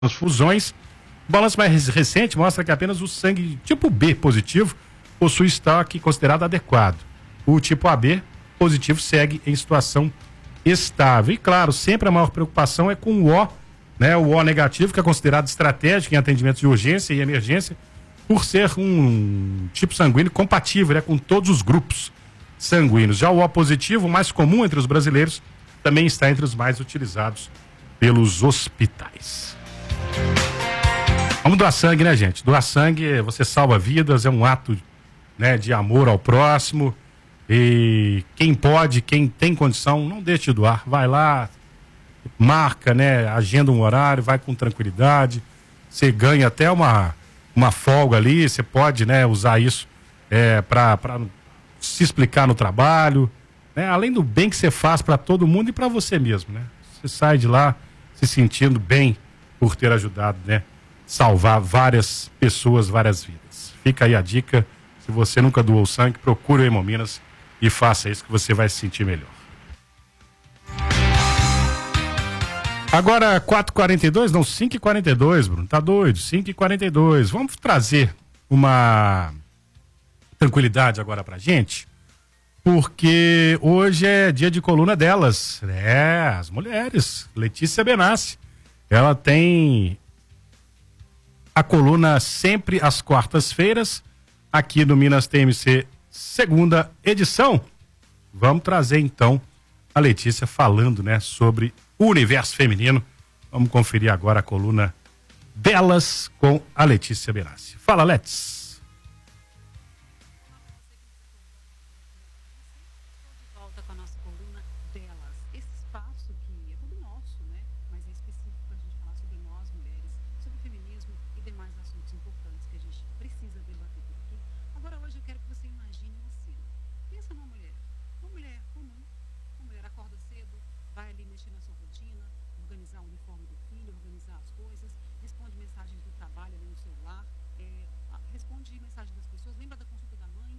transfusões. O balanço mais recente mostra que apenas o sangue tipo B positivo possui estoque considerado adequado. O tipo AB positivo segue em situação estável. E claro, sempre a maior preocupação é com o O, né? O O negativo, que é considerado estratégico em atendimentos de urgência e emergência, por ser um tipo sanguíneo compatível, né, com todos os grupos sanguíneos. Já o O positivo, mais comum entre os brasileiros, também está entre os mais utilizados pelos hospitais. Vamos doar sangue, né, gente? Doar sangue, você salva vidas, é um ato, né, de amor ao próximo. E quem pode, quem tem condição, não deixe de doar. Vai lá, marca, né, agenda um horário, vai com tranquilidade. Você ganha até uma folga ali, você pode, né, usar isso para se explicar no trabalho, né? Além do bem que você faz para todo mundo e para você mesmo, né? Você sai de lá se sentindo bem por ter ajudado, né? Salvar várias pessoas, várias vidas. Fica aí a dica, se você nunca doou sangue, procure o Hemominas e faça isso que você vai se sentir melhor. Agora 4h42, não, 5h42, Bruno, tá doido, 5h42. Vamos trazer uma tranquilidade agora pra gente, porque hoje é dia de coluna delas, as mulheres. Letícia Benassi, ela tem a coluna sempre às quartas-feiras, aqui no Minas TMC, segunda edição. Vamos trazer então a Letícia falando, né, sobre o universo feminino. Vamos conferir agora a coluna delas com a Letícia Benassi. Fala, Letícia. Volta com a nossa coluna delas. Esse espaço que é todo nosso, né? Mas é específico para a gente falar sobre nós, mulheres, sobre feminismo e demais assuntos importantes que a gente precisa debater por aqui. Agora, hoje eu quero que você imagine uma cena. Pensa numa mulher comum. Uma mulher acorda cedo, vai ali mexer na sua rotina, organizar o uniforme do filho, organizar as coisas, responde mensagens do trabalho ali no celular, responde mensagens das pessoas, lembra da consulta da mãe,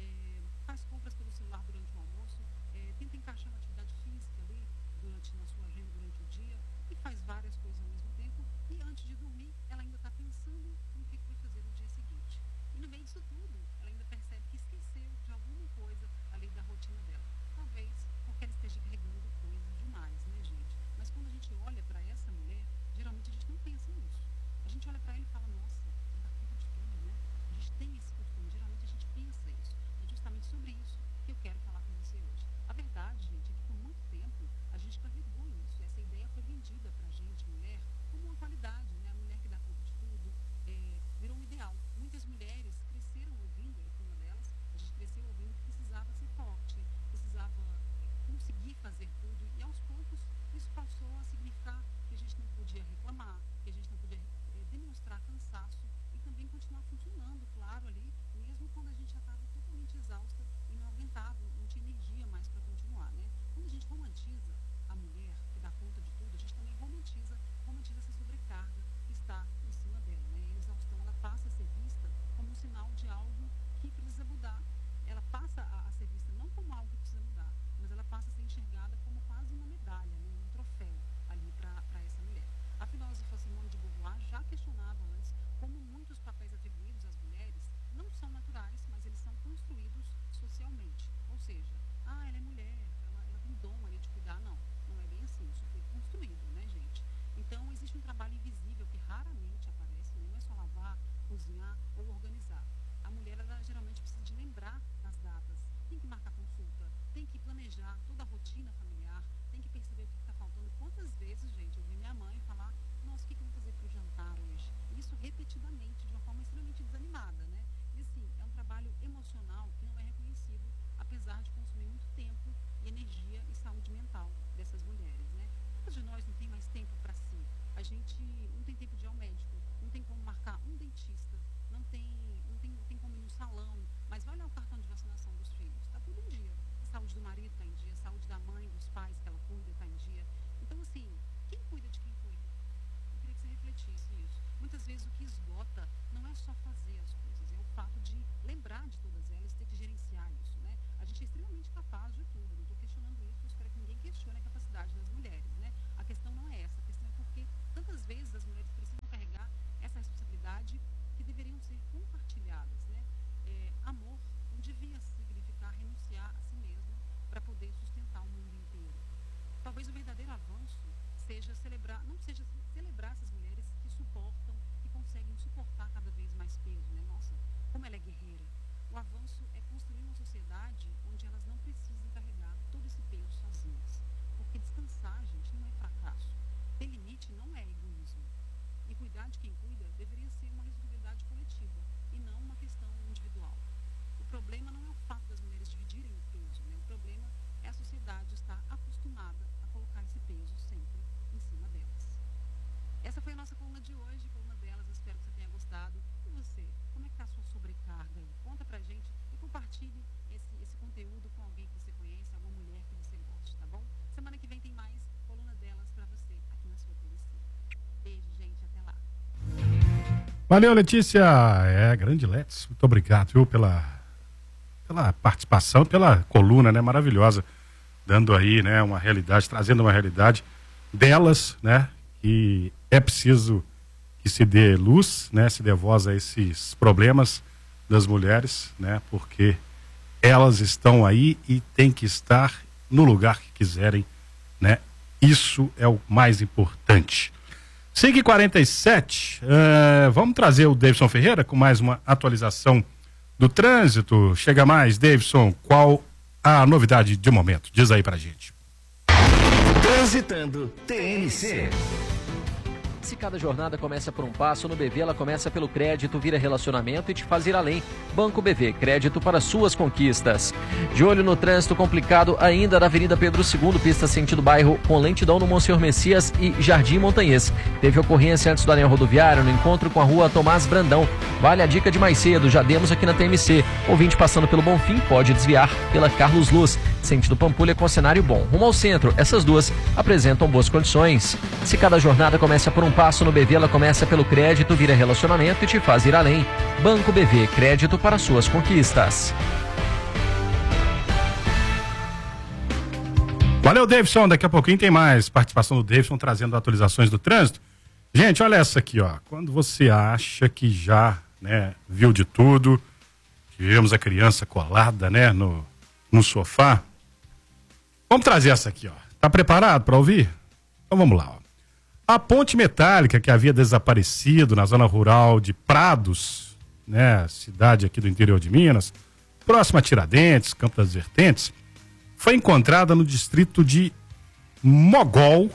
faz compras pelo celular durante o almoço, tenta encaixar uma atividade física ali na sua agenda durante o dia e faz várias coisas ao mesmo tempo. E antes de dormir, ela ainda está pensando no que vai fazer no dia seguinte. E no meio disso tudo, ela ainda percebe que esqueceu de alguma coisa ali da rotina dela. Talvez porque ela esteja carregando coisas demais, né, gente? Mas quando a gente olha para essa mulher, geralmente a gente não pensa nisso. A gente olha para ela e fala, nossa, ela dá conta de tudo, né? A gente tem esse costume, geralmente a gente pensa isso. É justamente sobre isso que eu quero falar com você hoje. A verdade, gente, é que por muito tempo a gente carregou isso. Essa ideia foi vendida pra gente, mulher, como uma qualidade, né? A mulher que dá conta de tudo, virou um ideal. Muitas mulheres cresceram ouvindo, eu fui uma delas, a gente cresceu ouvindo que precisava ser forte, precisava conseguir fazer tudo, e aos poucos isso passou a significar que a gente não podia reclamar, que a gente não podia demonstrar cansaço e também continuar funcionando, claro, ali, mesmo quando a gente já estava totalmente exausta e não aguentava, não tinha energia mais para continuar, né? Quando a gente romantiza a mulher que dá conta de tudo, a gente também romantiza essa sobrecarga que está em cima dela, né? E a exaustão, ela passa a ser vista como um sinal de algo que precisa mudar. Ela passa a ser vista não como algo que precisa mudar, mas ela passa a ser enxergada como quase uma medalha, né? Um troféu ali para essa mulher. A filósofa Simone de Beauvoir já questionava antes como muitos papéis atribuídos às mulheres não são naturais, mas eles são construídos socialmente. Ou seja, ela é mulher, ela tem dom ali de cuidar. Não é bem assim, isso foi construído, né, gente? Então, existe um trabalho invisível que raramente aparece, né? Não é só lavar, cozinhar ou organizar. A mulher, ela geralmente precisa de lembrar das datas, tem que marcar consulta, tem que planejar toda a rotina familiar, tem que perceber o que está faltando. Quantas vezes, gente, eu vi minha mãe falar, nossa, o que eu vou fazer para o jantar hoje? Isso repetidamente, de uma forma extremamente desanimada, né? E assim, é um trabalho emocional que não é reconhecido, apesar de consumir muito tempo e energia e saúde mental dessas mulheres, né? Muitas de nós não tem mais tempo para si. A gente não tem tempo de ir ao médico, não tem como marcar um dentista, não tem como ir no salão, mas vai olhar o cartão de vacinação dos filhos, está tudo em dia. A saúde do marido está em dia, a saúde da mãe, dos pais que ela cuida está em dia. Então, assim, quem cuida de quem cuida? Eu queria que você refletisse isso. Muitas vezes o que esgota não é só fazer as coisas, é o fato de lembrar de todas elas, ter que gerenciar isso, né? A gente é extremamente capaz de tudo, não estou questionando isso, eu espero que ninguém questione a capacidade das mulheres, né? A questão não é essa, a questão é porque tantas vezes as mulheres precisam responsabilidade de quem cuida deveria ser uma responsabilidade coletiva e não uma questão individual. O problema não é o fato das mulheres dividirem o peso, né? O problema é a sociedade estar acostumada a colocar esse peso sempre em cima delas. Essa foi a nossa coluna de hoje, coluna delas. Eu espero que você tenha gostado. E você, como é que está a sua sobrecarga aí? Conta pra gente e compartilhe esse conteúdo com alguém que você conhece, alguma mulher que você goste, tá bom? Semana que vem tem mais coluna delas pra você aqui na sua TNC. Beijo, gente, até lá. Valeu, Letícia. Grande Letícia. Muito obrigado, viu, pela participação, pela coluna, né, maravilhosa, dando aí, né, uma realidade, trazendo uma realidade delas, né, e é preciso que se dê luz, né, se dê voz a esses problemas das mulheres, né, porque elas estão aí e têm que estar no lugar que quiserem, né, isso é o mais importante. 5h47, vamos trazer o Davidson Ferreira com mais uma atualização do trânsito. Chega mais, Davidson, qual a novidade de momento? Diz aí pra gente. Transitando TNC. Se cada jornada começa por um passo, no BV ela começa pelo crédito, vira relacionamento e te faz ir além. Banco BV, crédito para suas conquistas. De olho no trânsito complicado ainda da Avenida Pedro II, pista sentido bairro, com lentidão no Monsenhor Messias e Jardim Montanhês. Teve ocorrência antes do anel rodoviário, no encontro com a rua Tomás Brandão. Vale a dica de mais cedo, já demos aqui na TMC. Ouvinte passando pelo Bonfim pode desviar pela Carlos Luz. Sentido Pampulha com cenário bom. Rumo ao centro, essas duas apresentam boas condições. Se cada jornada começa por um passo, no BV ela começa pelo crédito, vira relacionamento e te faz ir além. Banco BV, crédito para suas conquistas. Valeu, Davidson. Daqui a pouquinho tem mais participação do Davidson trazendo atualizações do trânsito. Gente, olha essa aqui, ó. Quando você acha que já, né, viu de tudo, tivemos a criança colada, né, no sofá, vamos trazer essa aqui, ó. Tá preparado para ouvir? Então vamos lá, ó. A ponte metálica que havia desaparecido na zona rural de Prados, né, cidade aqui do interior de Minas, próxima a Tiradentes, Campo das Vertentes, foi encontrada no distrito de Mogol,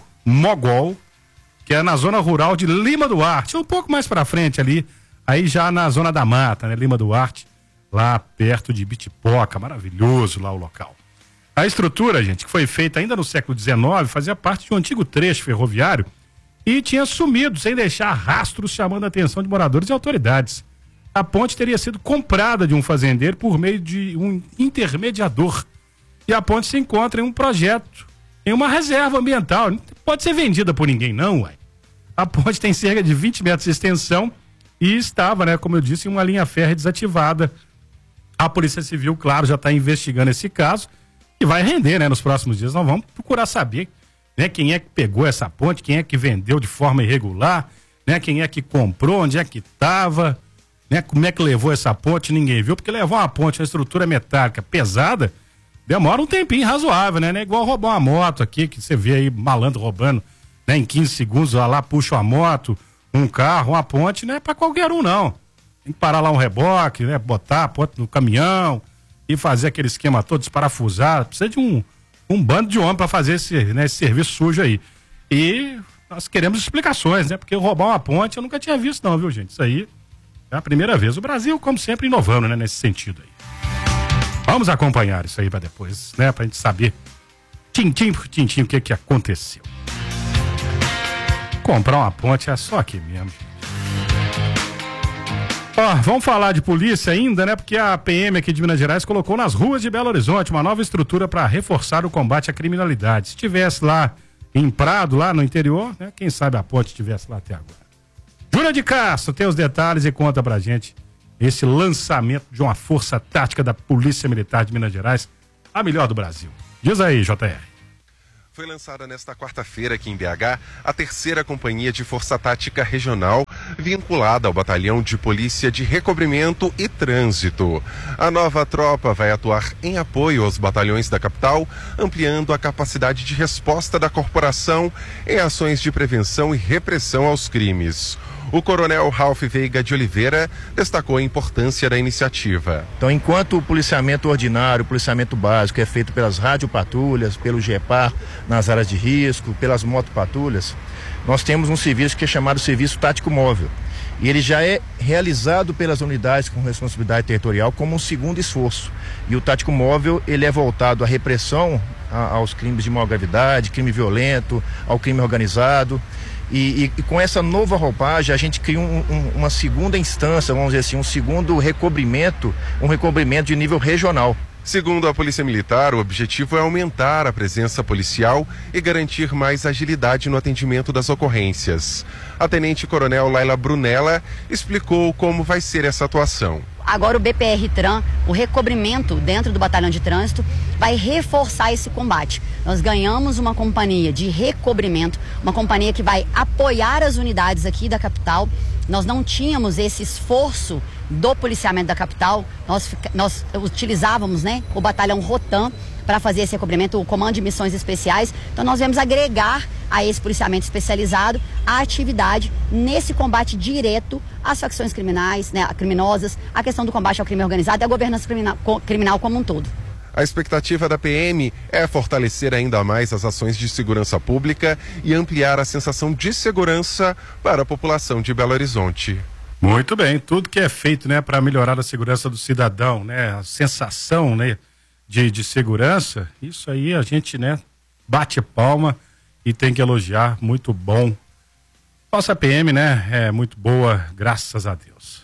que é na zona rural de Lima Duarte, um pouco mais para frente ali, aí já na zona da mata, né, Lima Duarte, lá perto de Bitipoca, maravilhoso lá o local. A estrutura, gente, que foi feita ainda no século XIX, fazia parte de um antigo trecho ferroviário e tinha sumido sem deixar rastros, chamando a atenção de moradores e autoridades. A ponte teria sido comprada de um fazendeiro por meio de um intermediador. E a ponte se encontra em um projeto, em uma reserva ambiental. Não pode ser vendida por ninguém, não, ué. A ponte tem cerca de 20 metros de extensão e estava, né, como eu disse, em uma linha férrea desativada. A Polícia Civil, claro, já está investigando esse caso e vai render, né, nos próximos dias. Nós vamos procurar saber, né, quem é que pegou essa ponte, quem é que vendeu de forma irregular, né, quem é que comprou, onde é que estava, né, como é que levou essa ponte, ninguém viu, porque levar uma ponte, uma estrutura metálica pesada, demora um tempinho razoável, né, não é igual roubar uma moto aqui, que você vê aí malandro roubando, né, em 15 segundos, lá puxa uma moto, um carro, uma ponte, não é pra qualquer um, não. Tem que parar lá um reboque, né, botar a ponte no caminhão e fazer aquele esquema todo desparafusado, precisa de um bando de homem para fazer esse serviço sujo aí. E nós queremos explicações, né? Porque roubar uma ponte eu nunca tinha visto não, viu, gente? Isso aí é a primeira vez. O Brasil, como sempre, inovando, né? Nesse sentido aí. Vamos acompanhar isso aí para depois, né? Pra gente saber tintim por tintim o que aconteceu. Comprar uma ponte é só aqui mesmo, gente. Ó, vamos falar de polícia ainda, né? Porque a PM aqui de Minas Gerais colocou nas ruas de Belo Horizonte uma nova estrutura para reforçar o combate à criminalidade. Se tivesse lá em Prado, lá no interior, né? Quem sabe a ponte estivesse lá até agora. Júlia de Castro tem os detalhes e conta pra gente esse lançamento de uma força tática da Polícia Militar de Minas Gerais, a melhor do Brasil. Diz aí, JR. Foi lançada nesta quarta-feira aqui em BH a 3ª Companhia de Força Tática Regional, vinculada ao Batalhão de Polícia de Recobrimento e Trânsito. A nova tropa vai atuar em apoio aos batalhões da capital, ampliando a capacidade de resposta da corporação em ações de prevenção e repressão aos crimes. O coronel Ralph Veiga de Oliveira destacou a importância da iniciativa. Então, enquanto o policiamento ordinário, o policiamento básico é feito pelas radiopatrulhas, pelo GEPAR nas áreas de risco, pelas motopatrulhas, nós temos um serviço que é chamado Serviço Tático Móvel. E ele já é realizado pelas unidades com responsabilidade territorial como um segundo esforço. E o tático móvel, ele é voltado à repressão aos crimes de maior gravidade, crime violento, ao crime organizado. E com essa nova roupagem, a gente cria uma segunda instância, vamos dizer assim, um segundo recobrimento, um recobrimento de nível regional. Segundo a Polícia Militar, o objetivo é aumentar a presença policial e garantir mais agilidade no atendimento das ocorrências. A Tenente-Coronel Laila Brunella explicou como vai ser essa atuação. Agora o BPR-TRAN, o recobrimento dentro do Batalhão de Trânsito, vai reforçar esse combate. Nós ganhamos uma companhia de recobrimento, uma companhia que vai apoiar as unidades aqui da capital. Nós não tínhamos esse esforço do policiamento da capital, nós utilizávamos, né, o Batalhão Rotan para fazer esse recobrimento, o Comando de Missões Especiais. Então nós viemos agregar a esse policiamento especializado a atividade nesse combate direto às facções criminais, né, criminosas, a questão do combate ao crime organizado e a governança criminal como um todo. A expectativa da PM é fortalecer ainda mais as ações de segurança pública e ampliar a sensação de segurança para a população de Belo Horizonte. Muito bem, tudo que é feito, né, para melhorar a segurança do cidadão, né, a sensação, né, de segurança, isso aí a gente, né, bate palma e tem que elogiar, muito bom. Nossa PM, né, é muito boa, graças a Deus.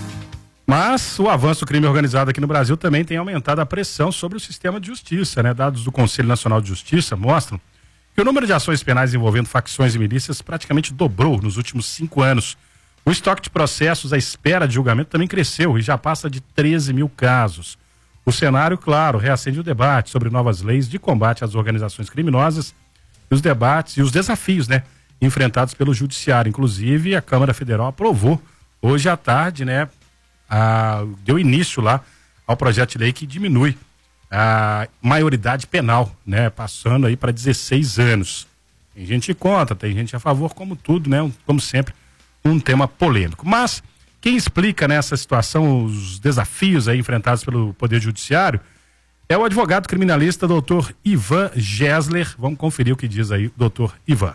Mas o avanço do crime organizado aqui no Brasil também tem aumentado a pressão sobre o sistema de justiça, né? Dados do Conselho Nacional de Justiça mostram que o número de ações penais envolvendo facções e milícias praticamente dobrou nos últimos 5 anos. O estoque de processos à espera de julgamento também cresceu e já passa de 13 mil casos. O cenário, claro, reacende o debate sobre novas leis de combate às organizações criminosas e os debates e os desafios, né, enfrentados pelo Judiciário. Inclusive, a Câmara Federal aprovou hoje à tarde, né, deu início lá ao projeto de lei que diminui a maioridade penal, né, passando aí para 16 anos. Tem gente contra, tem gente a favor, como tudo, né, como sempre, um tema polêmico. Mas quem explica nessa situação os desafios aí enfrentados pelo Poder Judiciário é o advogado criminalista Dr. Ivan Gessler. Vamos conferir o que diz aí o Dr. Ivan.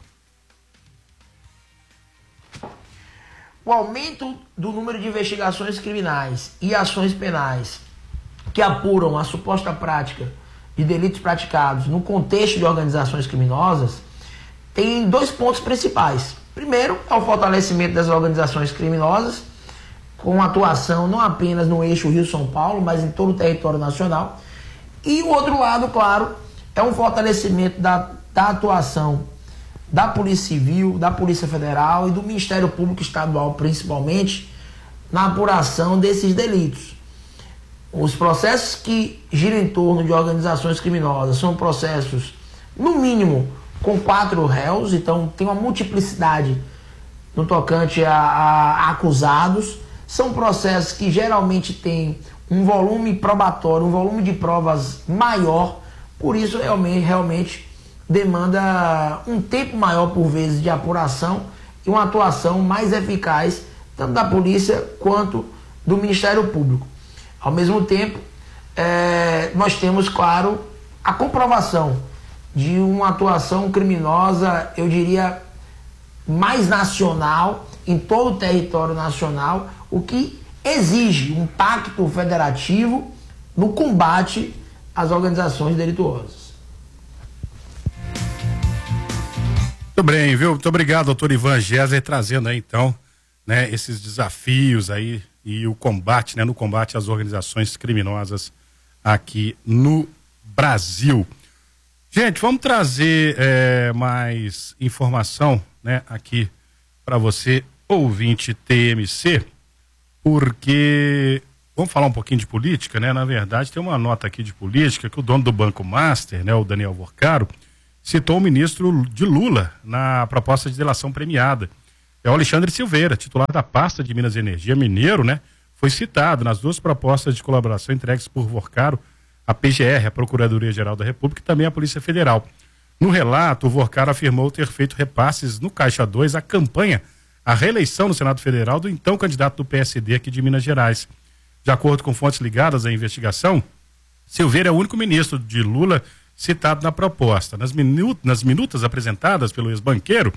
O aumento do número de investigações criminais e ações penais que apuram a suposta prática de delitos praticados no contexto de organizações criminosas tem 2 pontos principais. Primeiro, é o fortalecimento das organizações criminosas, com atuação não apenas no eixo Rio-São Paulo, mas em todo o território nacional. E o outro lado, claro, é um fortalecimento da atuação da Polícia Civil, da Polícia Federal e do Ministério Público Estadual, principalmente, na apuração desses delitos. Os processos que giram em torno de organizações criminosas são processos, no mínimo, com 4 réus, então tem uma multiplicidade no tocante a acusados. São processos que geralmente têm um volume probatório, um volume de provas maior, por isso realmente demanda um tempo maior por vezes de apuração e uma atuação mais eficaz, tanto da polícia quanto do Ministério Público. Ao mesmo tempo, nós temos, claro, a comprovação de uma atuação criminosa, eu diria, mais nacional, em todo o território nacional, o que exige um pacto federativo no combate às organizações delituosas. Muito bem, viu? Muito obrigado, doutor Ivan Gessler, trazendo aí, então, né, esses desafios aí e o combate, né, no combate às organizações criminosas aqui no Brasil. Gente, vamos trazer mais informação, né, aqui para você, ouvinte TMC, porque vamos falar um pouquinho de política, né? Na verdade, tem uma nota aqui de política que o dono do Banco Master, né, o Daniel Vorcaro, citou o ministro de Lula na proposta de delação premiada. É o Alexandre Silveira, titular da pasta de Minas e Energia, mineiro, né? Foi citado nas 2 propostas de colaboração entregues por Vorcaro, a PGR, a Procuradoria-Geral da República, e também a Polícia Federal. No relato, o Vorcaro afirmou ter feito repasses no Caixa 2 à campanha, à reeleição no Senado Federal do então candidato do PSD aqui de Minas Gerais. De acordo com fontes ligadas à investigação, Silveira é o único ministro de Lula citado na proposta. Nas minutas apresentadas pelo ex-banqueiro,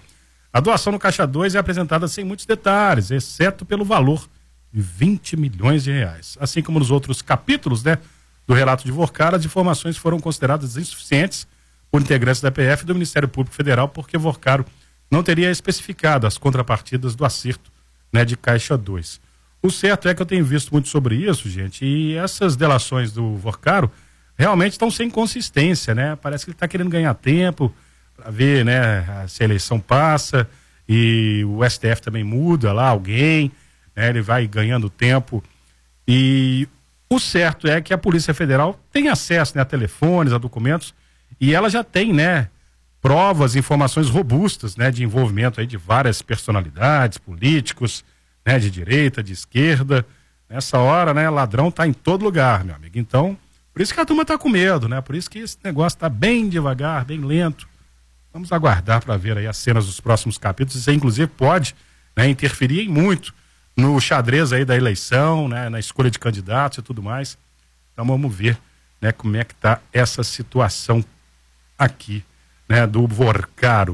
A doação no Caixa 2 é apresentada sem muitos detalhes, exceto pelo valor de 20 milhões de reais. Assim como nos outros capítulos, né, do relato de Vorcaro, as informações foram consideradas insuficientes por integrantes da PF e do Ministério Público Federal, porque Vorcaro não teria especificado as contrapartidas do acerto, né, de Caixa 2. O certo é que eu tenho visto muito sobre isso, gente, e essas delações do Vorcaro realmente estão sem consistência, né? Parece que ele está querendo ganhar tempo para ver, né, se a eleição passa e o STF também muda lá alguém, né? Ele vai ganhando tempo. E o certo é que a Polícia Federal tem acesso, né, a telefones, a documentos, e ela já tem, né, provas, informações robustas, né, de envolvimento aí de várias personalidades, políticos, né, de direita, de esquerda. Nessa hora, né, ladrão tá em todo lugar, meu amigo. Então, por isso que a turma tá com medo, né? Por isso que esse negócio tá bem devagar, bem lento. Vamos aguardar para ver aí as cenas dos próximos capítulos. Isso aí, inclusive, pode, né, interferir em muito no xadrez aí da eleição, né, na escolha de candidatos e tudo mais. Então vamos ver, né, como é que tá essa situação aqui, né, do Vorcaro.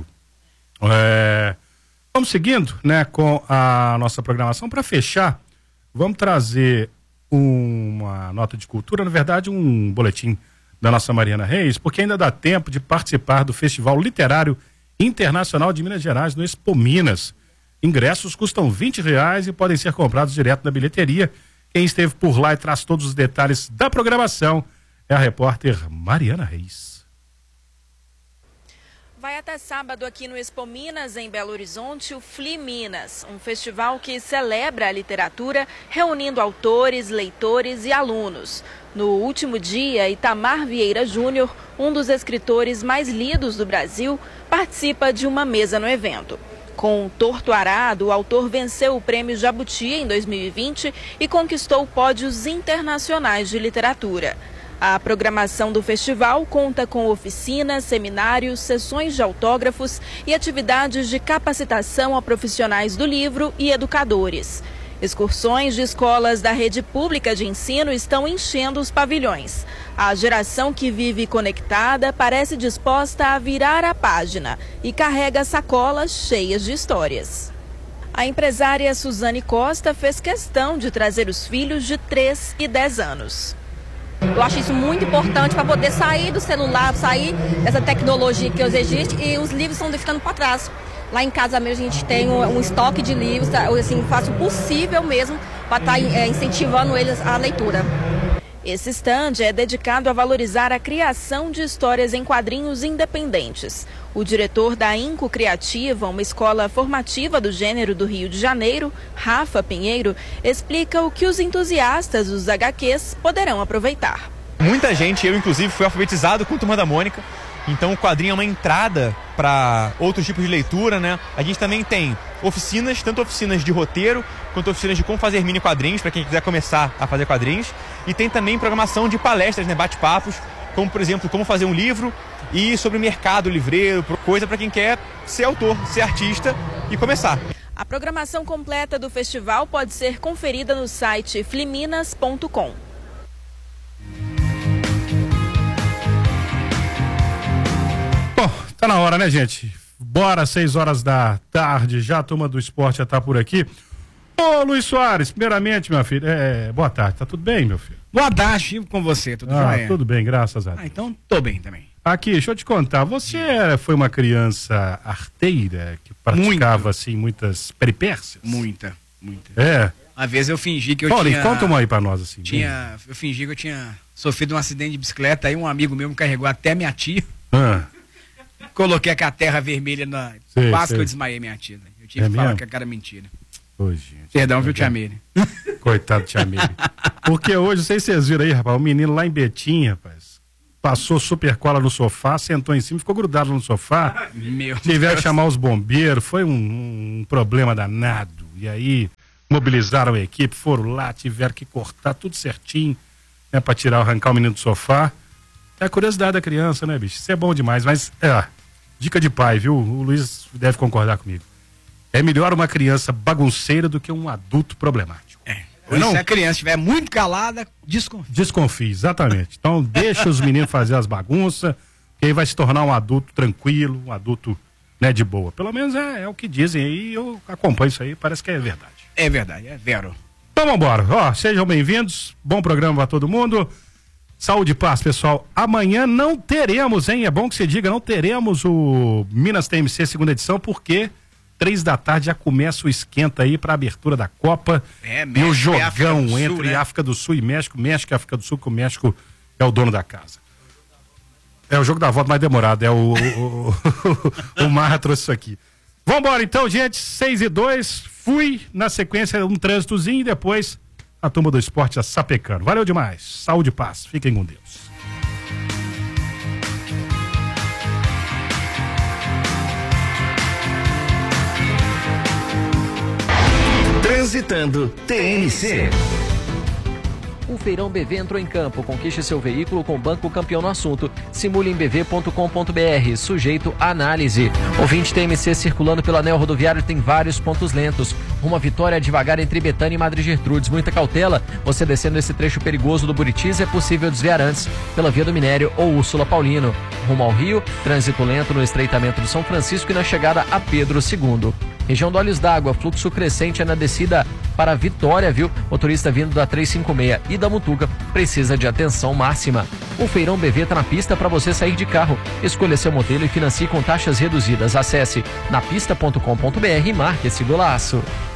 Vamos seguindo, né, com a nossa programação. Para fechar, vamos trazer uma nota de cultura, na verdade um boletim da nossa Mariana Reis, porque ainda dá tempo de participar do Festival Literário Internacional de Minas Gerais no Expo Minas. Ingressos custam R$20 e podem ser comprados direto na bilheteria. Quem esteve por lá e traz todos os detalhes da programação é a repórter Mariana Reis. Vai até sábado aqui no Expo Minas, em Belo Horizonte, o FLI Minas, um festival que celebra a literatura, reunindo autores, leitores e alunos. No último dia, Itamar Vieira Júnior, um dos escritores mais lidos do Brasil, participa de uma mesa no evento. Com Torto Arado, o autor venceu o Prêmio Jabuti em 2020 e conquistou pódios internacionais de literatura. A programação do festival conta com oficinas, seminários, sessões de autógrafos e atividades de capacitação a profissionais do livro e educadores. Excursões de escolas da rede pública de ensino estão enchendo os pavilhões. A geração que vive conectada parece disposta a virar a página e carrega sacolas cheias de histórias. A empresária Suzane Costa fez questão de trazer os filhos de 3 e 10 anos. Eu acho isso muito importante para poder sair do celular, sair dessa tecnologia que hoje existe, e os livros estão ficando para trás. Lá em casa mesmo a gente tem um estoque de livros, assim, faço o possível mesmo para estar incentivando eles à leitura. Esse stand é dedicado a valorizar a criação de histórias em quadrinhos independentes. O diretor da Inco Criativa, uma escola formativa do gênero do Rio de Janeiro, Rafa Pinheiro, explica o que os entusiastas dos HQs poderão aproveitar. Muita gente, eu inclusive, fui alfabetizado com Turma da Mônica, então o quadrinho é uma entrada para outros tipos de leitura, né? A gente também tem oficinas, tanto oficinas de roteiro, quanto oficinas de como fazer mini quadrinhos, para quem quiser começar a fazer quadrinhos. E tem também programação de palestras, né, bate-papos, como por exemplo, como fazer um livro e sobre mercado livreiro, coisa para quem quer ser autor, ser artista e começar. A programação completa do festival pode ser conferida no site fliminas.com. Bom, tá na hora, né, gente? Bora, 6 horas da tarde, já a turma do esporte já tá por aqui. Ô, Luiz Soares, primeiramente, meu filho, boa tarde, tá tudo bem, meu filho? Boa tarde, Chico, com você, tudo jóia? Tudo bem, graças a Deus. Então, tô bem também. Aqui, deixa eu te contar, você foi uma criança arteira, que praticava, assim, muitas peripécias? Muita. É? Às vezes eu fingi que eu tinha... conta uma aí pra nós, assim. Eu fingi que eu tinha sofrido um acidente de bicicleta, aí um amigo meu me carregou até minha tia. Coloquei a terra vermelha na... Quase que eu desmaiei minha tia. Eu tive que falar que era mentira. Ô, gente. Perdão, viu, tia Meire? Coitado, tia Meire. Porque hoje, não sei se vocês viram aí, rapaz, o menino lá em Betim, rapaz, passou super cola no sofá, sentou em cima, ficou grudado no sofá. Tiveram que chamar os bombeiros, foi um problema danado. E aí, mobilizaram a equipe, foram lá, tiveram que cortar tudo certinho, né, pra arrancar o menino do sofá. É a curiosidade da criança, né, bicho? Isso é bom demais, mas, dica de pai, viu? O Luiz deve concordar comigo. É melhor uma criança bagunceira do que um adulto problemático. Se a criança estiver muito calada, desconfie. Desconfie, exatamente. Então deixa os meninos fazer as bagunças, que aí vai se tornar um adulto tranquilo, um adulto, né, de boa. Pelo menos é o que dizem aí, eu acompanho isso aí, parece que é verdade. É verdade, é vero. Então vambora, sejam bem-vindos, bom programa pra todo mundo, saúde e paz, pessoal. Amanhã não teremos, hein, é bom que você diga, não teremos o Minas TMC segunda edição, porque 3 da tarde já começa o esquenta aí pra abertura da Copa, e o jogão entre África do Sul e México e África do Sul, que o México é o dono da casa. É o jogo da volta mais demorado, o Marra trouxe isso aqui. Vambora então, gente, 6:02, fui, na sequência um trânsitozinho e depois a turma do esporte sapecando. Valeu demais, saúde e paz, fiquem com Deus. Transitando TMC. O Feirão BV entrou em campo. Conquiste seu veículo com o Banco Campeão no assunto. Simule em bv.com.br. Sujeito à análise. Ouvinte TMC circulando pelo anel rodoviário tem vários pontos lentos. Uma vitória devagar entre Betânia e Madre Gertrudes. Muita cautela. Você descendo esse trecho perigoso do Buritis é possível desviar antes pela Via do Minério ou Úrsula Paulino. Rumo ao Rio, trânsito lento no estreitamento do São Francisco e na chegada a Pedro II. Região do Olhos d'Água, fluxo crescente na descida para Vitória, viu? Motorista vindo da 356 e da Mutuca precisa de atenção máxima. O Feirão BV está na pista para você sair de carro. Escolha seu modelo e financie com taxas reduzidas. Acesse napista.com.br e marque esse golaço.